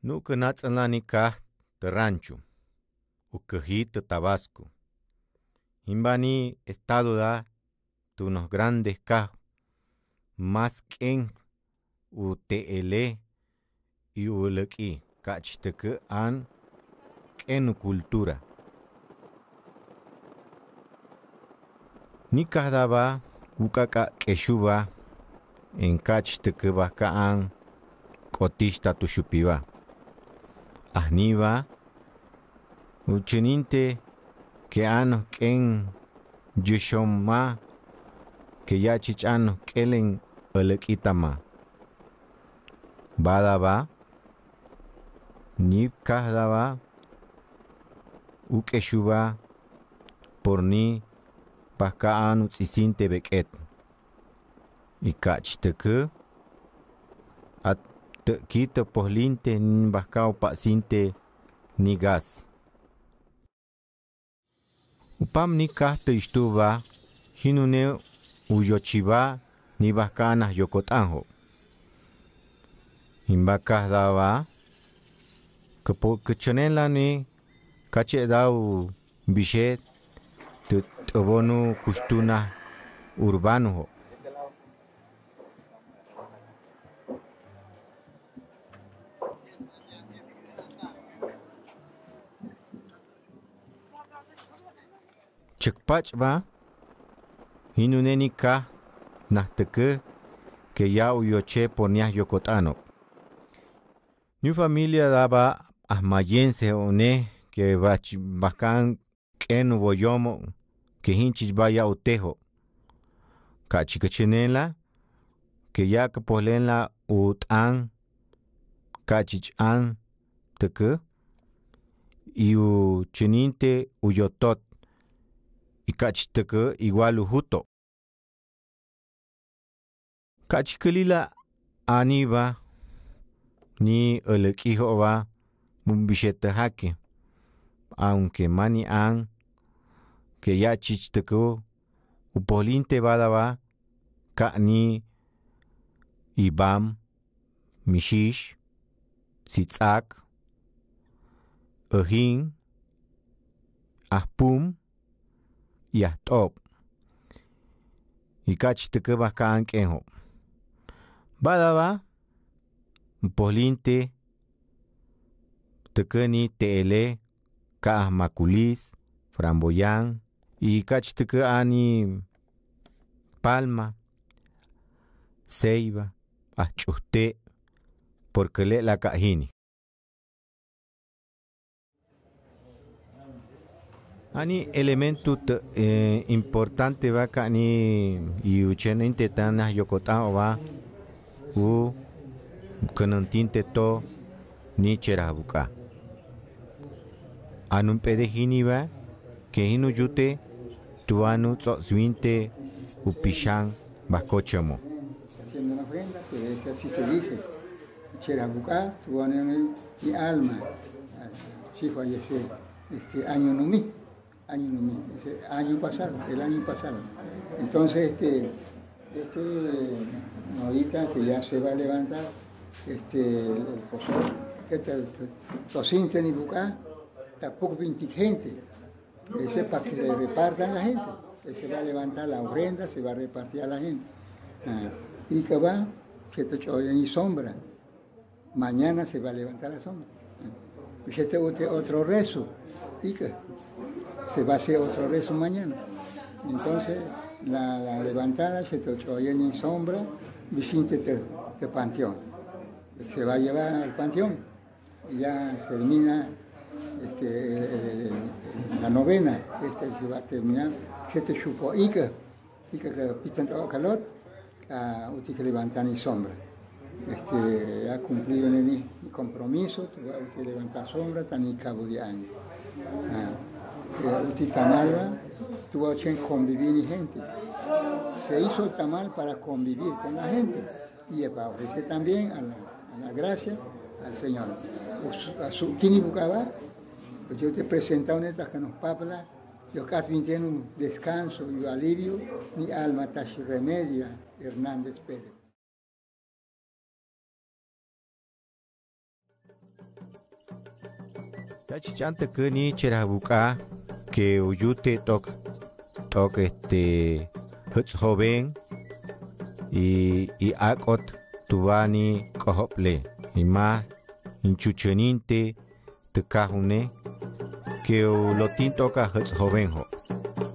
Nu cănațălani ca rancho, ucăjit Tabasco. Himbani estado da tunos grandes ca más en UTL y ulăki cachităcă an en cultura. Ni kadaba ukaka keshuba en cachităcă ba ka an cotista tushupiba. Ahniba uchininte que ano ken yushoma que ya chichano kelen ulăkitama. Badaba ni kahdaba ukeshuba porni paka anu tsisinte beket. Ikachităcă at kita pohlinte ni bakau pasinte ni gas. Upam ni kahta istuba hinune uyochiba ni bakana yokotanho. Himbakah daba kechenela ni kache dau bishet tobonu kustuna urbano. Chekpachba hinuneni ka nahteke que ya uyoche ponia yokotano. Ni familia daba ahmayense one que bakan ken boyomo que hinchich vaya utejo. Kachikachenela que ya que polenla utan kachich an teke y uchininte uyotot. Y cachităcă igual uhuto. Cachiculila aniba ni ulăkihoba bumbishete hake. Aunque mani an que ya chichtăcă upolite badaba ka ni ibam mishish sitzak ahin ahpum yahtop. Ikachităcă baka ankenho. Badaba polinte tăcăni tele ka maculis framboyan y cachităcă ani palma ceiba achuhte porque le la kahini. Ani elementu importante va ka ni iucheninte tana yokota va u kanantinte to ni cherabuka. Anun pedehini va que hinu yute tuanu tzosvinte upishan bakochamo. Haciendo una ofrenda, que así se dice. Cherabuka tuanu mi alma. Sí falleció año no mi. Año pasado, el año pasado. Entonces, ahorita que ya se va a levantar, el pozol, que Tosinte ni Bucá, tampoco 20 gente. Ese es para que le repartan la gente. Se va a levantar la ofrenda, se va a repartir a la gente. Y que va, se te choya ni sombra. Mañana se va a levantar la sombra. Y este otro rezo. Y que se va a hacer otro rezo mañana. Entonces, la levantada se te oye en sombra, visite de panteón. Se va a llevar al panteón y ya se termina la novena. Se va a terminar. Se te chupó y que pitan todo calor, usted que levantan en sombra. Ha cumplido mi compromiso, tú vas a levantar sombra, tan en cabo de año. Usted tamal, tú vas a convivir con gente. Se hizo el tamal para convivir con la gente y para ofrecer también a la gracia al Señor. A su tini bucaba, pues yo te presento en estas que nos papla, yo casi tiene un descanso y alivio, mi alma tashi remedia, Hernández Pérez. Chachante que ni cherabuka que uyute tok joven y akot tubani kohople y más inchucheninte te cajune que lo tinto ka joven ho.